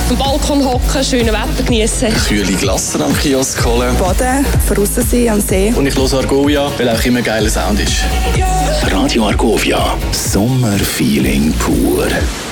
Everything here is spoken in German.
Am Balkon hocken, schönes Wetter genießen. Kühle Glassen am Kiosk holen. Baden, draussen sein am See. Und ich höre Argovia, weil auch immer geiler Sound ist. Radio Argovia, Sommerfeeling pur.